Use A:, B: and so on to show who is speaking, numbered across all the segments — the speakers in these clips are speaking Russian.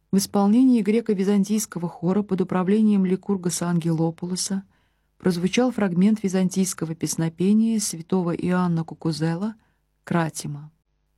A: В исполнении греко-византийского хора под управлением ликургоса Ангелопулоса прозвучал фрагмент византийского песнопения святого Иоанна Кукузела «Кратима».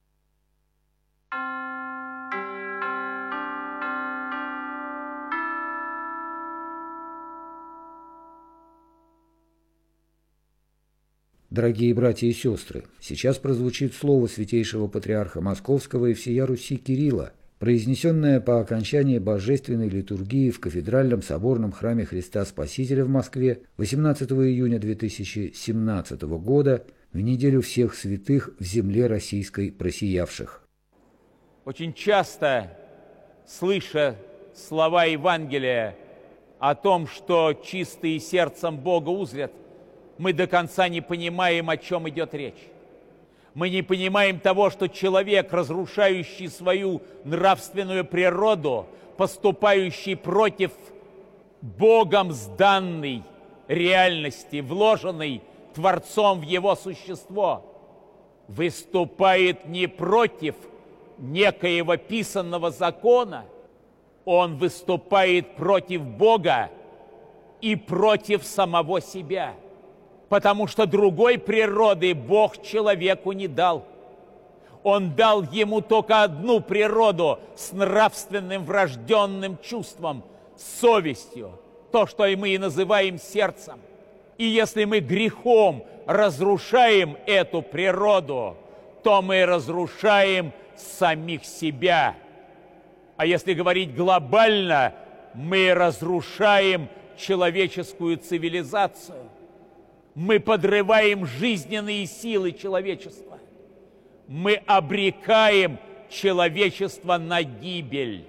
B: Дорогие братья и сестры, сейчас прозвучит слово святейшего патриарха Московского и всея Руси Кирилла, произнесенное по окончании божественной литургии в кафедральном соборном храме Христа Спасителя в Москве 18 июня 2017 года в неделю всех святых в земле российской просиявших.
C: Очень часто, слыша слова Евангелия о том, что чистые сердцем Бога узрят, мы до конца не понимаем, о чем идет речь. Мы не понимаем того, что человек, разрушающий свою нравственную природу, поступающий против Богом сданной реальности, вложенной Творцом в его существо, выступает не против некоего писанного закона, он выступает против Бога и против самого себя. Потому что другой природы Бог человеку не дал. Он дал ему только одну природу с нравственным врожденным чувством, с совестью, то, что мы и называем сердцем. И если мы грехом разрушаем эту природу, то мы разрушаем самих себя. А если говорить глобально, мы разрушаем человеческую цивилизацию. Мы подрываем жизненные силы человечества. Мы обрекаем человечество на гибель.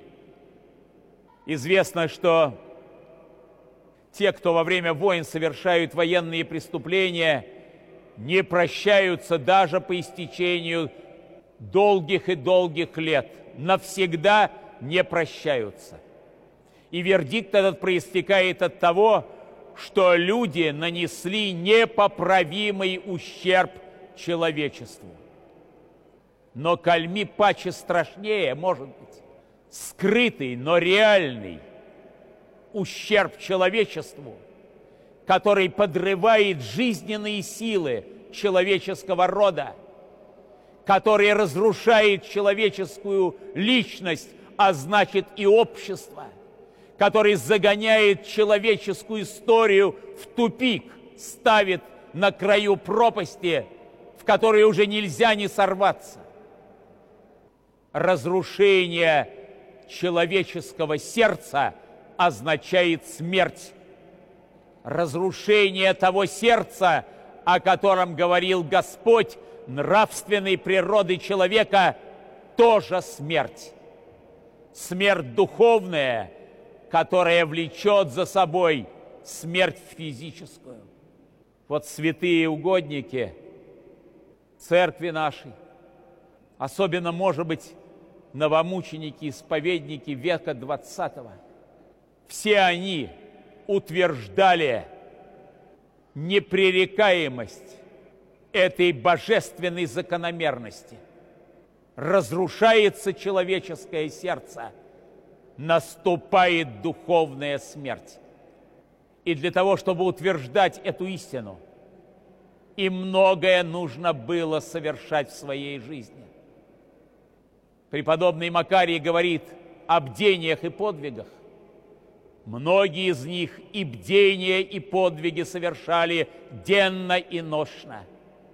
C: Известно, что те, кто во время войн совершают военные преступления, не прощаются даже по истечению долгих и долгих лет. Навсегда не прощаются. И вердикт этот проистекает от того, что люди нанесли непоправимый ущерб человечеству. Но кальми паче страшнее, может быть, скрытый, но реальный ущерб человечеству, который подрывает жизненные силы человеческого рода, который разрушает человеческую личность, а значит и общество, который загоняет человеческую историю в тупик, ставит на краю пропасти, в которой уже нельзя не сорваться. Разрушение человеческого сердца означает смерть. Разрушение того сердца, о котором говорил Господь, нравственной природы человека, тоже смерть. Смерть духовная, которая влечет за собой смерть физическую. Вот святые угодники церкви нашей, особенно, может быть, новомученики, исповедники века XX, все они утверждали непререкаемость этой божественной закономерности. Разрушается человеческое сердце, наступает духовная смерть. И для того, чтобы утверждать эту истину, им многое нужно было совершать в своей жизни. Преподобный Макарий говорит о бдениях и подвигах. Многие из них и бдения, и подвиги совершали денно и нощно.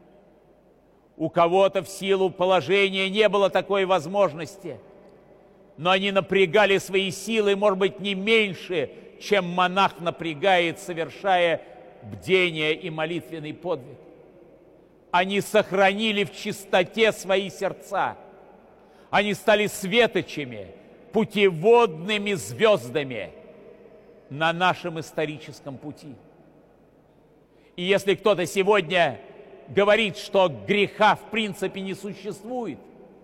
C: У кого-то в силу положения не было такой возможности, но они напрягали свои силы, может быть, не меньше, чем монах напрягает, совершая бдение и молитвенный подвиг. Они сохранили в чистоте свои сердца. Они стали светочами, путеводными звездами на нашем историческом пути. И если кто-то сегодня говорит, что греха в принципе не существует,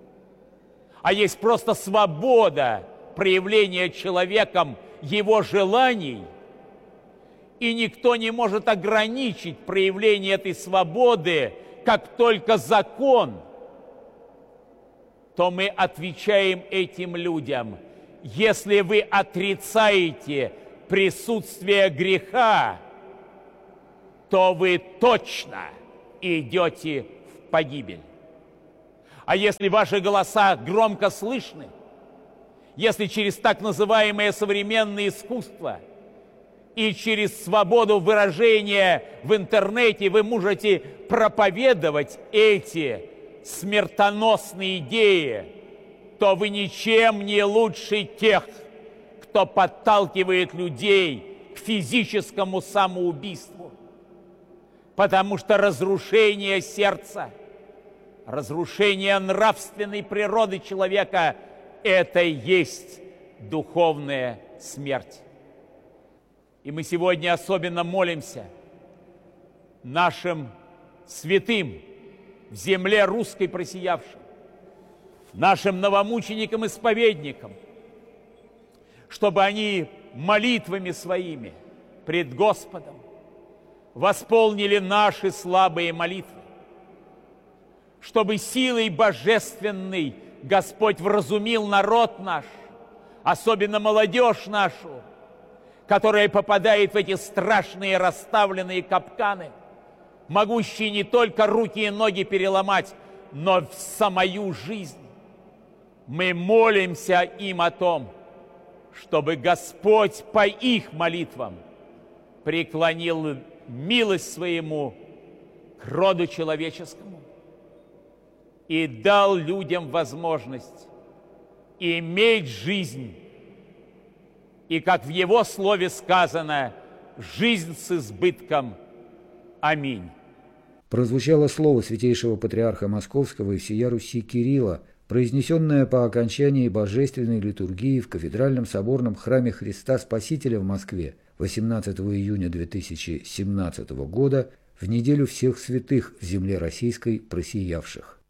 C: а есть просто свобода проявления человеком его желаний, и никто не может ограничить проявление этой свободы, как только закон, то мы отвечаем этим людям: если вы отрицаете присутствие греха, то вы точно идете в погибель. А если ваши голоса громко слышны, если через так называемое современное искусство и через свободу выражения в интернете вы можете проповедовать эти смертоносные идеи, то вы ничем не лучше тех, кто подталкивает людей к физическому самоубийству. Потому что разрушение сердца, разрушение нравственной природы человека – это и есть духовная смерть. И мы сегодня особенно молимся нашим святым в земле русской просиявшим, нашим новомученикам-исповедникам, чтобы они молитвами своими пред Господом восполнили наши слабые молитвы, чтобы силой божественной Господь вразумил народ наш, особенно молодежь нашу, которая попадает в эти страшные расставленные капканы, могущие не только руки и ноги переломать, но в самую жизнь. Мы молимся им о том, чтобы Господь по их молитвам преклонил милость своему к роду человеческому и дал людям возможность иметь жизнь, и, как в Его Слове сказано, жизнь с избытком. Аминь.
B: Прозвучало слово святейшего патриарха Московского и всея Руси Кирилла, произнесенное по окончании божественной литургии в Кафедральном соборном храме Христа Спасителя в Москве 18 июня 2017 года в неделю всех святых в земле российской просиявших.